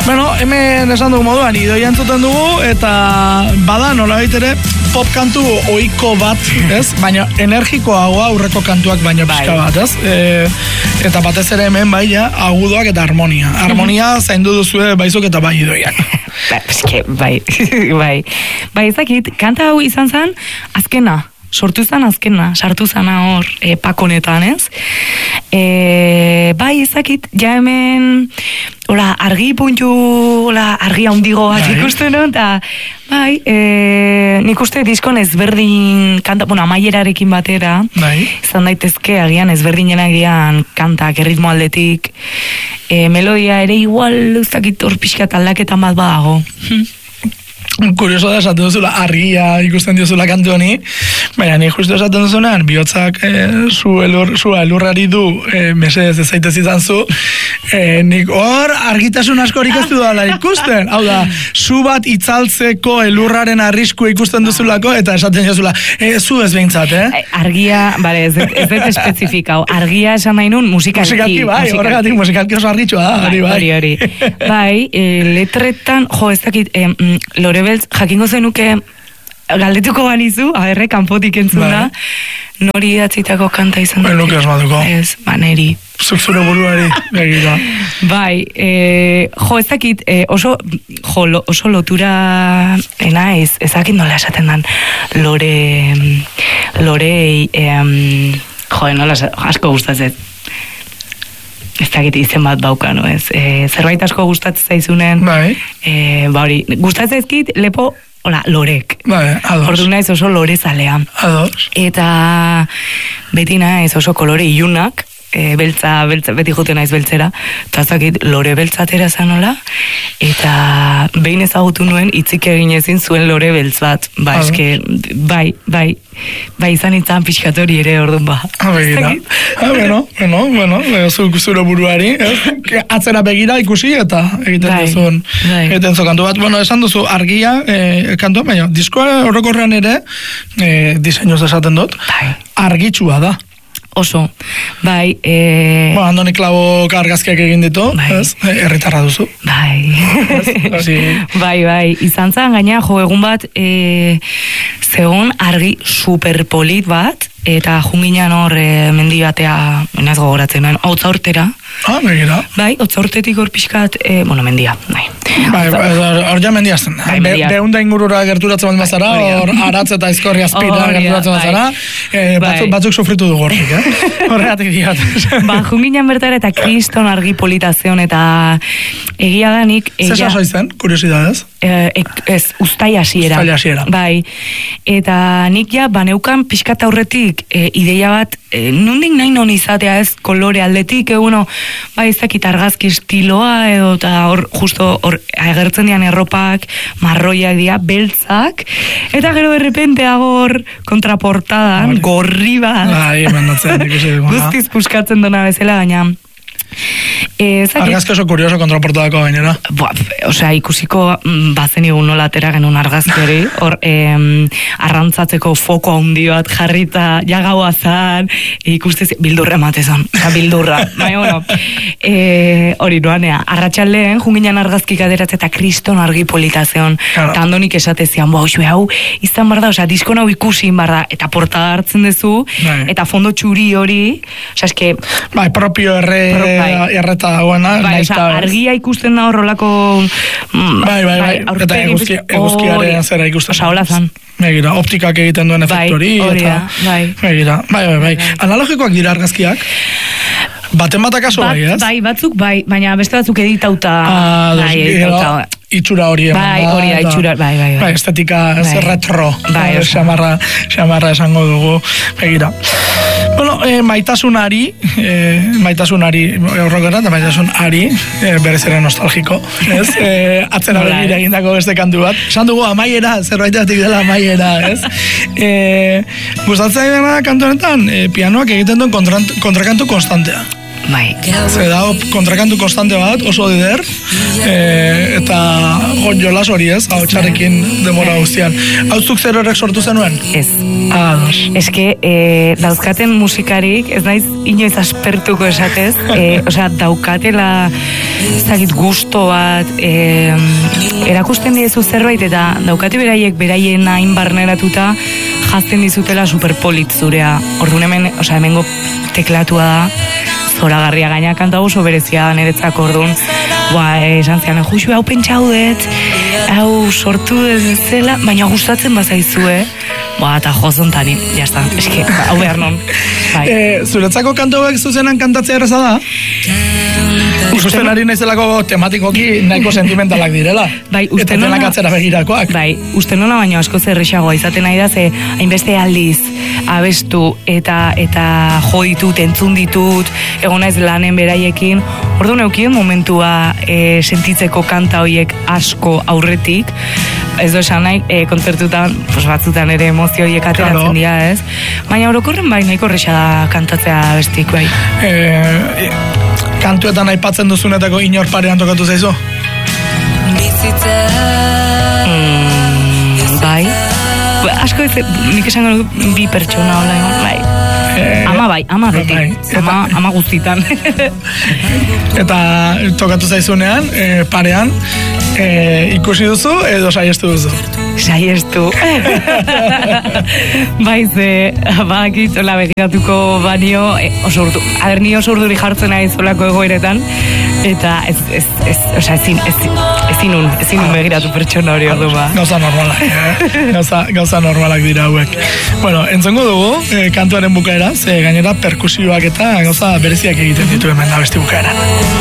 Bueno, hemen esan dugu moduan, idoia entzuten dugu, eta bada nola baitere pop kantu ohiko bat, ez? Baina energikoagoa aurreko kantuak baino pixka bat, ez? Eta batez ere hemen bai, ja, agudoak eta harmonia. Harmonia zaindu duzue baizuk eta bai idoiak. Bai, ezakit, kanta hau izan zen, azkena. Sortu zen azkena, sartu zana hor pakonetan, ez? Bai, ezakit, ja hemen argi puntu, argi handigoak ikusten hon, eta bai, nik uste diskon ezberdin kanta, amaierarekin batera, izan daitezke agian ezberdinen agian kantak, erritmo aldetik, melodia ere igual, ezakit hor pixkat aldaketan bat badago. Kurioso da esaten duzula argia ikusten diozula kantu honi, baina ni justu esaten duzunean bihotzak zua elurrari du mesedez ez zaitez izan zu, nik hor argitasun asko horik ez du dala ikusten, hau da, zu bat itzaltzeko elurraren arriskua ikusten duzulako eta esaten diozula, zu ez behintzat, Argia, bale, ez dut espezifikau, argia esan nahi nun musikalki. Musikalki, bai, horregatik musikalki oso argitxua da, hori. Bai, letretan, ez dakit, Lore-Beltz, jakingo zenuke galdetuko banizu, aberre, kanpotik entzuna, nori idatzitako kanta izan dut. Nuke asmatuko. Ez, neri. Zuk zure buruari, begira. Bai, ez dakit, oso lotura ezakit nola esaten dan, Lorei, nola asko gustatzez. Ez dakit izen bat baukano, ez. Zerbait asko gustatzen zaizunen. Bai. Hori, gustatzen ezkit, lepo, lorek. Bai, ados. Ordu naiz oso lore zalea. Ados. Eta beti naiz oso kolore ilunak, beltza, beti juten naiz beltzera, eta zakit lore beltzatera zanola, eta behin ezagutu nuen hitzik egin ezin zuen lore beltz bat. Bai, izan itzan pixkatori ere orduan ba. Begira. Zuk zure buruari, atzera begira ikusi eta egiten duzun. Egiten zu kantu bat. Esan duzu argia kantu, baina diskoa orokorrean ere, diseinuz esaten dut, argitsua da. Oso, bai... Andoni Klabok argazkiak egin ditu, herritarra duzu. Bai, izan zen, gaina, egun bat, zegoen argi superpolit bat, eta junginan hor mendi batea, ez gogoratzen, Otzaurtera. Begira. Bai, Otzaurtetik hor pixkat, mendia, bai. Hor ja mendia zen. Beunda ingurura gerturatzen bat mazara, hor aratz eta izkorri azpira gerturatzen mazara, batzuk sufritu du gorrik, horregatik diat. Junginan bertara eta kriston argi politazion eta egia danik... Zer sasoi zen, kuriosidadez? Ez, ustai hasiera. Bai, eta nik ja, baneukan pixkat aurretik ideia bat, nondik nahi non izatea ez kolore aldetik, bai ezakit argazki estiloa, edo eta hor, justo hor agertzen dian erropak, marroiak dira, beltzak, eta gero berrepente agor kontraportadan, gorri bat. Guztiz puskatzen dona bezala, baina... Argazki oso kurioso kontraportadako gainera. Ikusiko bazen igun nola atera genuen argazki hori, hor arrantzatzeko foko handi bat jarrita, jagaua zan, ikustez, bildurra ematezan, bildurra. Hori noanea, arratsaldean junginan argazkik aderatzen eta kriston argi politazion, eta Andonik esatezian, hau, izan barda, diskon hau ikusin barda, eta portada hartzen duzu, eta fondo txuri hori, eske... Bai, propio erreta dagoena. Argia ikusten da horrelako... Bai, eta eguzkiaren zera ikusten. Hola zan. Begira, optikak egiten duen efektori. Begira, bai. Analogikoak dira argazkiak? Baten bat akaso bai, ez? Bai, batzuk bai, baina beste batzuk editauta. Itxura hori. Bai, hori da, itxura, bai. Estetika retro. Xamarra esango dugu. Begira. Maitasunari, horrokera, eta maitasunari, berez ere nostalgiko, ez? Atzera begira egindako beste kantu bat. Esan dugu, amaiera, zerbaitatik dela amaiera, ez? Gustatzen dena kantu honetan, pianoak egiten duen kontrakantu konstantea. Bai. Zer da, kontrakantu konstante bat, oso dider, eta jolas hori ez, hau txarrekin demora guztian. Hautzuk zer horrek sortu zenuen? Ez. Eske, dauzkaten musikarik, ez naiz inoiz aspertuko esatez, osea, daukatela ez dakit gusto bat, erakusten diezu zerbait, eta daukate beraien hain barneratuta, jazten dizutela superpolit zurea. Orduan hemengo teklatua da, zoragarria gaina kanta oso berezia niretzako orduan. Esan zian, juxu hau pentsaudet, hau sortu dezela, baina gustatzen bazaizue. Eta jozontani, jazta, eske, hau behar non. Zuretzako kantoak zuzenan kantatzea erreza da? Ikusten ari naizelako tematikoki nahiko sentimentalak direla. Eta denak atzera begirakoak. Uste nona baino asko zerrexagoa izaten nahi da, ze hainbeste aldiz abestu eta jo ditut, entzun ditut, egon naiz lanen beraiekin. Orduan eukien momentua sentitzeko kanta horiek asko aurretik, ez do esan nahi, kontzertutan, batzutan ere emozio horiek ateratzen dira, ez? Baina orokorren bai, nahiko horreza da kantatzea bestik, bai. Kantuetan aipatzen duzunetako inor parean tokatu zaizu? Bai. Asko ez, nik esango bi pertsona hola egon, bai. Ama beti. Ama guztitan. Eta tokatu zaizunean, parean, ikusi duzu edo saiestu duzu? Saiestu. Baize, bakitzola begiratuko banio, ni oso urduri jartzen nahi zolako egoeretan, eta ezin begiratu pertsona hori ordu ba. Gauza normalak, gauza normalak dira hauek. Bueno, entzongo dugu, kantuaren bukaera, ze gainera perkusioak eta gauza bereziak egiten ditu hemen abesti bukaeran.